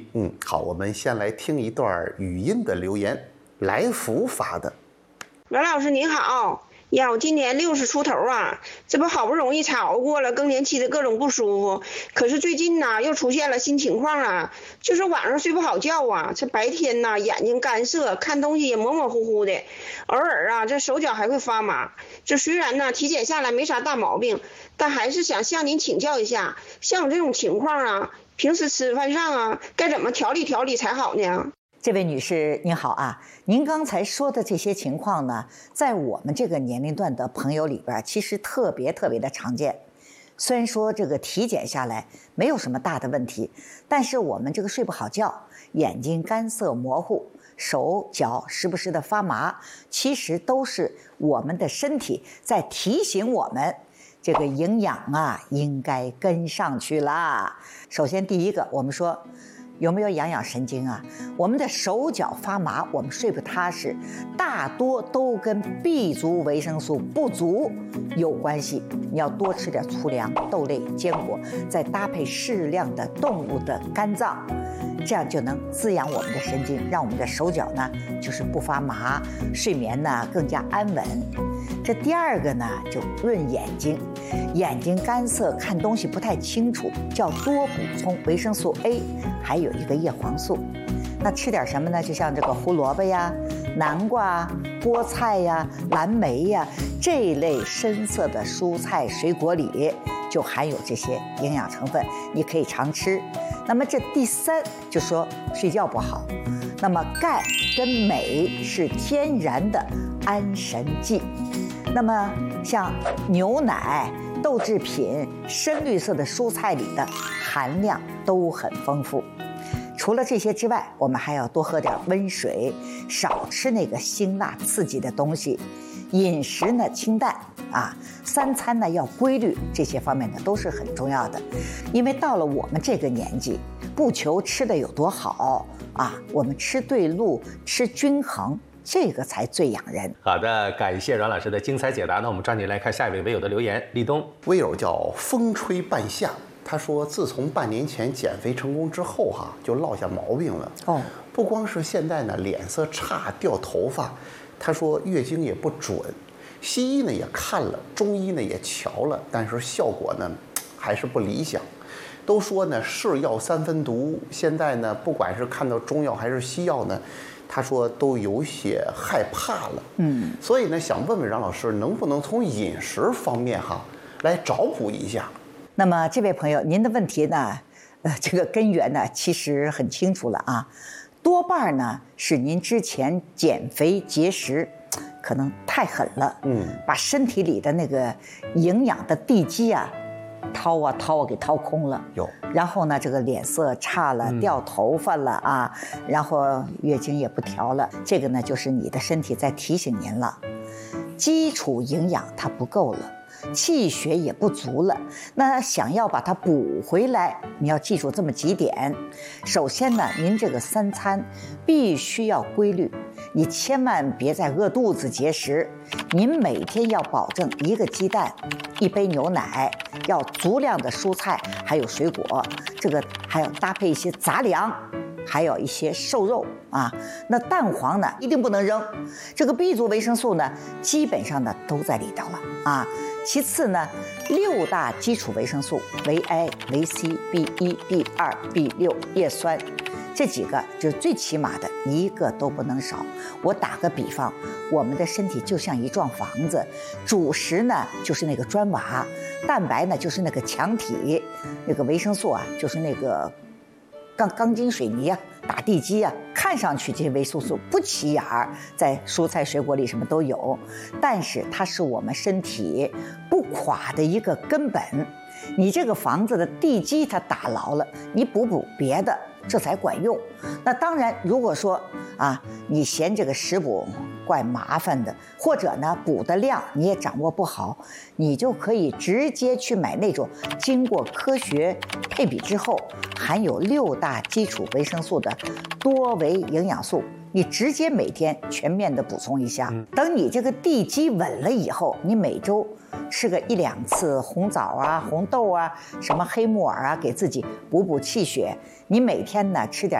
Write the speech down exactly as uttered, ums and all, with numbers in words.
嗯，好，我们先来听一段语音的留言，来福发的。 阮老师您好呀，我今年六十出头啊，这不好不容易才熬过了更年期的各种不舒服，可是最近呢又出现了新情况啊，就是晚上睡不好觉啊，这白天呢眼睛干涩，看东西也模模糊糊的，偶尔啊这手脚还会发麻。这虽然呢体检下来没啥大毛病，但还是想向您请教一下，像我这种情况啊，平时吃饭上啊该怎么调理调理才好呢？ 这位女士您好啊，您刚才说的这些情况呢，在我们这个年龄段的朋友里边，其实特别特别的常见。虽然说这个体检下来没有什么大的问题，但是我们这个睡不好觉，眼睛干涩模糊，手脚时不时的发麻，其实都是我们的身体在提醒我们，这个营养啊应该跟上去啦。首先第一个，我们说有没有养养神经啊？我们的手脚发麻，我们睡不踏实，大多都跟 B 族维生素不足有关系。你要多吃点粗粮、豆类、坚果，再搭配适量的动物的肝脏，这样就能滋养我们的神经，让我们的手脚呢就是不发麻，睡眠呢更加安稳。这第二个呢，就润眼睛，眼睛干涩，看东西不太清楚，叫多补充维生素 A， 还有一个叶黄素。那吃点什么呢？就像这个胡萝卜呀、南瓜、菠菜呀、蓝莓呀这一类深色的蔬菜水果里就含有这些营养成分，你可以常吃。那么这第三就说睡觉不好，那么钙跟镁是天然的安神剂。那么像牛奶、豆制品、深绿色的蔬菜里的含量都很丰富。除了这些之外，我们还要多喝点温水，少吃那个辛辣刺激的东西，饮食呢清淡啊，三餐呢要规律，这些方面呢都是很重要的。因为到了我们这个年纪，不求吃的有多好啊，我们吃对路，吃均衡，这个才最养人。 好的，感谢阮老师的精彩解答。那我们抓紧来看下一位微友的留言。立冬， 微友叫风吹半夏，他说自从半年前减肥成功之后哈、啊，就落下毛病了。哦，不光是现在呢脸色差、掉头发，他说月经也不准，西医呢也看了，中医呢也瞧了，但是效果呢还是不理想。都说呢是药三分毒，现在呢不管是看到中药还是西药呢，他说都有些害怕了。嗯，所以呢想问问阮老师，能不能从饮食方面哈来找补一下？ 那么这位朋友，您的问题呢，呃，这个根源呢其实很清楚了啊，多半呢是您之前减肥节食可能太狠了，嗯，把身体里的那个营养的地基啊掏啊掏啊给掏空了，有，然后呢这个脸色差了，掉头发了啊，然后月经也不调了，这个呢就是你的身体在提醒您了，基础营养它不够了，气血也不足了，那想要把它补回来，你要记住这么几点。首先呢，您这个三餐必须要规律，你千万别再饿肚子节食。您每天要保证一个鸡蛋，一杯牛奶，要足量的蔬菜，还有水果，这个还要搭配一些杂粮，还有一些瘦肉啊。那蛋黄呢，一定不能扔。这个 B 族维生素呢，基本上呢都在里头了啊。其次呢，六大基础维生素维 A、维 C、B 一、B 二、B 六、叶酸，这几个就是最起码的，一个都不能少。我打个比方，我们的身体就像一幢房子，主食呢就是那个砖瓦，蛋白呢就是那个墙体，那个维生素啊就是那个钢钢筋水泥啊，打地基啊，看上去这些维生素不起眼儿，在蔬菜水果里什么都有，但是它是我们身体不垮的一个根本。你这个房子的地基它打牢了，你补补别的，这才管用。那当然，如果说啊，你嫌这个食补怪麻烦的，或者呢补的量你也掌握不好，你就可以直接去买那种经过科学配比之后含有六大基础维生素的多维营养素，你直接每天全面的补充一下。等你这个地基稳了以后，你每周吃个一两次红枣啊、红豆啊、什么黑木耳啊，给自己补补气血。你每天呢吃点